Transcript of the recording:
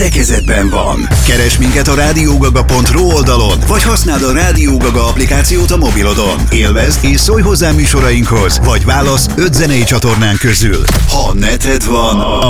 te kezedben van. Keresd minket a rádiógaga.ru oldalon, vagy használd a Rádió Gaga applikációt a mobilodon. Élvezd és szólj hozzá műsorainkhoz, vagy válasz 5 zenei csatornán közül. Ha neted van,